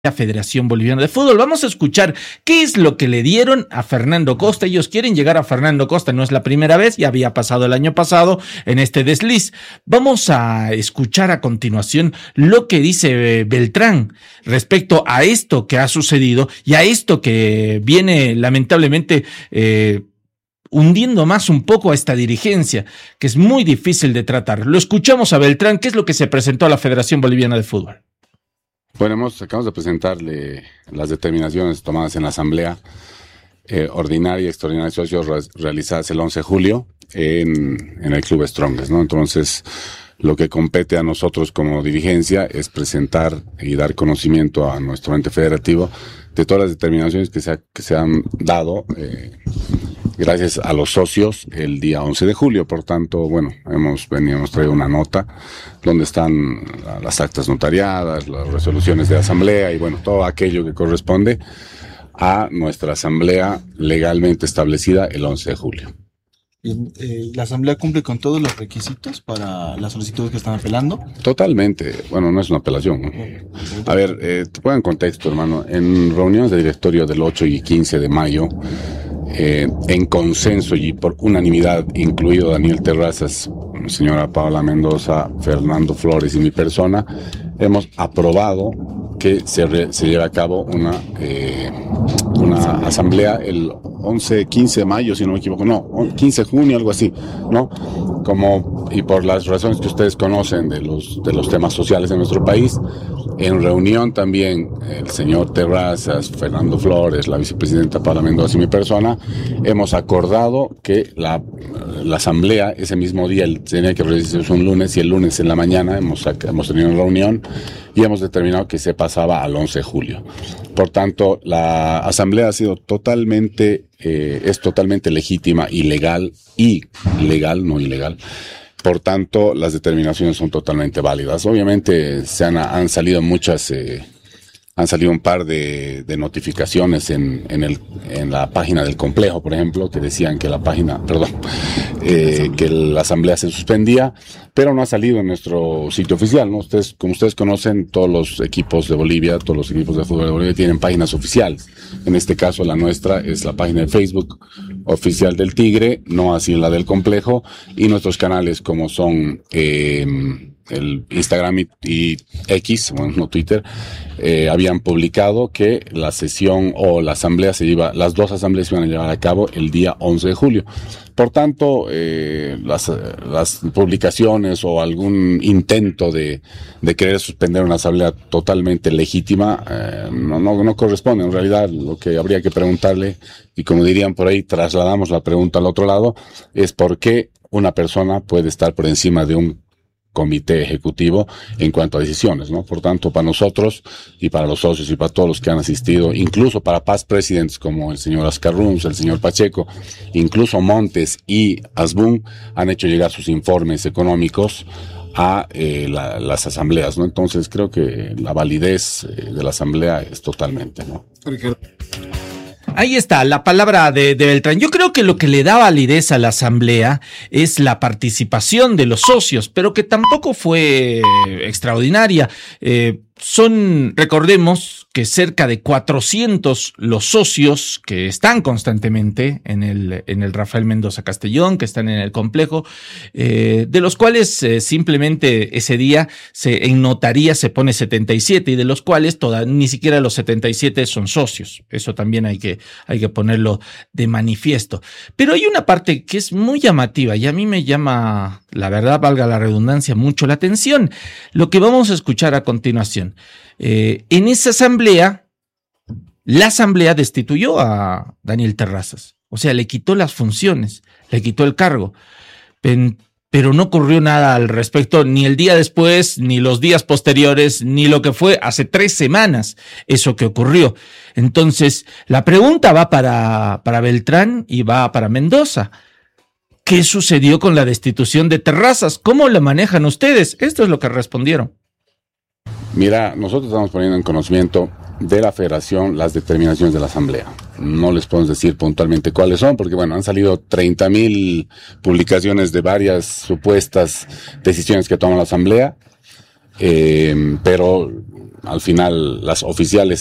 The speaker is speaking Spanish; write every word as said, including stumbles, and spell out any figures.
la Federación Boliviana de Fútbol. Vamos a escuchar qué es lo que le dieron a Fernando Costa. Ellos quieren llegar a Fernando Costa, no es la primera vez, ya había pasado el año pasado en este desliz. Vamos a escuchar a continuación lo que dice Beltrán respecto a esto que ha sucedido y a esto que viene lamentablemente eh, hundiendo más un poco a esta dirigencia, que es muy difícil de tratar. Lo escuchamos a Beltrán, qué es lo que se presentó a la Federación Boliviana de Fútbol. Bueno, hemos, acabamos de presentarle las determinaciones tomadas en la Asamblea eh, Ordinaria y Extraordinaria de Socios re, realizadas el once de julio en, en el Club Strongest, ¿no? Entonces, lo que compete a nosotros como dirigencia es presentar y dar conocimiento a nuestro ente federativo de todas las determinaciones que se, ha, que se han dado eh, gracias a los socios el día once de julio. Por tanto, bueno, hemos venido, hemos traído una nota donde están las actas notariadas, las resoluciones de asamblea y bueno, todo aquello que corresponde a nuestra asamblea legalmente establecida el once de julio. Bien, eh, ¿la asamblea cumple con todos los requisitos para las solicitudes que están apelando? Totalmente. Bueno, no es una apelación, ¿no? A ver, eh, te pongo en contexto, hermano. En reuniones de directorio del ocho y quince de mayo, eh, en consenso y por unanimidad, incluido Daniel Terrazas, señora Paola Mendoza, Fernando Flores y mi persona, hemos aprobado que se, re, se lleve a cabo una, eh, una asamblea el once, quince de mayo, si no me equivoco, no, quince de junio, algo así, ¿no? Como, y por las razones que ustedes conocen de los, de los temas sociales de nuestro país, en reunión también el señor Terrazas, Fernando Flores, la vicepresidenta Paola Mendoza y mi persona, hemos acordado que la, la asamblea ese mismo día, el, tenía que realizarse un lunes, y el lunes en la mañana hemos, hemos tenido una reunión y hemos determinado que se pasaba al once de julio. Por tanto, la asamblea ha sido totalmente, eh, es totalmente legítima y legal, y legal, no ilegal. Por tanto, las determinaciones son totalmente válidas. Obviamente se han, han salido muchas, eh, han salido un par de, de notificaciones en, en, el, en la página del complejo, por ejemplo, que decían que la página, perdón, eh, que la asamblea se suspendía, pero no ha salido en nuestro sitio oficial, ¿no? Ustedes, como ustedes conocen, todos los equipos de Bolivia, todos los equipos de fútbol de Bolivia tienen páginas oficiales. En este caso, la nuestra es la página de Facebook oficial del Tigre, no así la del complejo, y nuestros canales como son eh, el Instagram y, y X, bueno, no Twitter, eh, habían publicado que la sesión o la asamblea se iba, las dos asambleas se iban a llevar a cabo el día once de julio. Por tanto, eh, las, las publicaciones o algún intento de, de querer suspender una asamblea totalmente legítima eh, no, no, no corresponde. En realidad, lo que habría que preguntarle, y como dirían por ahí, trasladamos la pregunta al otro lado, es por qué una persona puede estar por encima de un comité ejecutivo en cuanto a decisiones, ¿no? Por tanto, para nosotros y para los socios y para todos los que han asistido, incluso para past presidents como el señor Oscar Runs, el señor Pacheco, incluso Montes y Asbun han hecho llegar sus informes económicos a eh, la, las asambleas, ¿no? Entonces creo que la validez eh, de la asamblea es totalmente, ¿no? Ahí está, la palabra de, de Beltrán. Yo creo que lo que le da validez a la asamblea es la participación de los socios, pero que tampoco fue extraordinaria. Eh, son, recordemos que cerca de cuatrocientos los socios que están constantemente en el, en el Rafael Mendoza Castellón, que están en el complejo, eh, de los cuales eh, simplemente ese día se, en notaría se pone setenta y siete, y de los cuales toda, ni siquiera los setenta y siete son socios. Eso también hay que, hay que ponerlo de manifiesto. Pero hay una parte que es muy llamativa y a mí me llama, la verdad, valga la redundancia, mucho la atención. Lo que vamos a escuchar a continuación. Eh, en esa asamblea, la asamblea destituyó a Daniel Terrazas. O sea, le quitó las funciones, le quitó el cargo. Pen, pero no ocurrió nada al respecto, ni el día después, ni los días posteriores, ni lo que fue hace tres semanas, eso que ocurrió. Entonces, la pregunta va para, para Beltrán y va para Mendoza. ¿Qué sucedió con la destitución de Terrazas? ¿Cómo la manejan ustedes? Esto es lo que respondieron. Mira, nosotros estamos poniendo en conocimiento de la Federación las determinaciones de la Asamblea. No les podemos decir puntualmente cuáles son, porque bueno, han salido treinta mil publicaciones de varias supuestas decisiones que toma la Asamblea, eh, pero al final las oficiales